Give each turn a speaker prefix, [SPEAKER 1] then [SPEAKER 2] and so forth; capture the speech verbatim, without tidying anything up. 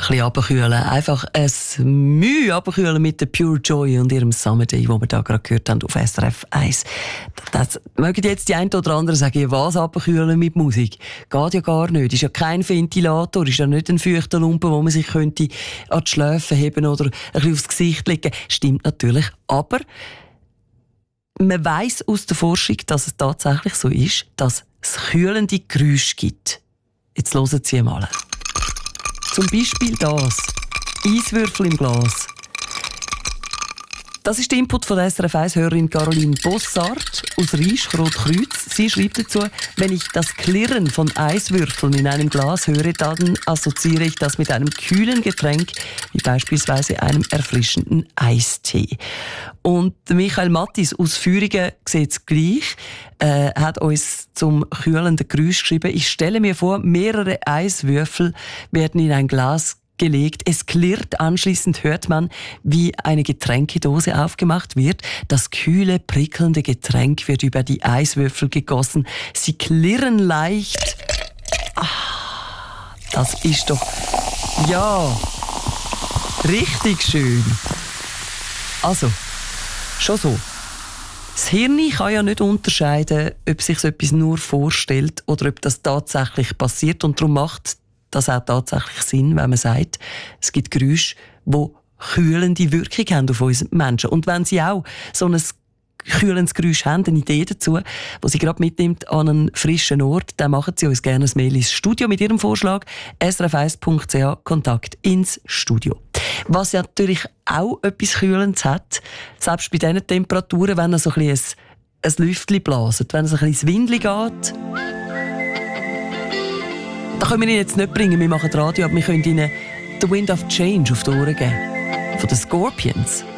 [SPEAKER 1] bisschen runterkühlen. Einfach ein Mühe runterkühlen mit der Pure Joy und ihrem Summer Day, wo wir da gerade gehört haben auf S R F eins. Das, das mögen jetzt die einen oder anderen sagen, was runterkühlen mit Musik? Geht ja gar nicht. Ist ja kein Ventilator, ist ja nicht ein Feuchterlumpen, wo man sich könnte an die Schläfe heben oder ein bisschen aufs Gesicht legen. Stimmt natürlich, aber man weiss aus der Forschung, dass es tatsächlich so ist, dass es kühlende Geräusche gibt. Jetzt hören Sie mal. Zum Beispiel das. Eiswürfel im Glas. Das ist der Input von der S R F eins-Hörerin Caroline Bossart aus Riesch-Rotkreuz. Sie schreibt dazu, wenn ich das Klirren von Eiswürfeln in einem Glas höre, dann assoziiere ich das mit einem kühlen Getränk, wie beispielsweise einem erfrischenden Eistee. Und Michael Mattis aus Führingen sieht es gleich. Er hat uns zum kühlenden Geräusch geschrieben. Ich stelle mir vor, mehrere Eiswürfel werden in ein Glas gelegt. Es klirrt, anschließend hört man, wie eine Getränkedose aufgemacht wird. Das kühle, prickelnde Getränk wird über die Eiswürfel gegossen. Sie klirren leicht. Ah, das ist doch, ja, richtig schön. Also, schon so. Das Hirn kann ja nicht unterscheiden, ob sich so etwas nur vorstellt oder ob das tatsächlich passiert. Und darum macht das auch tatsächlich Sinn, wenn man sagt, es gibt Geräusche, die kühlende Wirkung haben auf uns Menschen. Und wenn Sie auch so ein kühlendes Geräusch haben, eine Idee dazu, die Sie gerade mitnimmt an einen frischen Ort, dann machen Sie uns gerne ein Mail ins Studio mit Ihrem Vorschlag. s r f eins punkt c h, Kontakt ins Studio. Was ja natürlich auch etwas Kühlendes hat, selbst bei diesen Temperaturen, wenn er so ein bisschen ein, ein Lüftchen blaset, wenn es ein bisschen ins Windli geht. Das können wir Ihnen jetzt nicht bringen, wir machen Radio, aber wir können Ihnen «The Wind of Change» auf die Ohren geben. Von den Scorpions.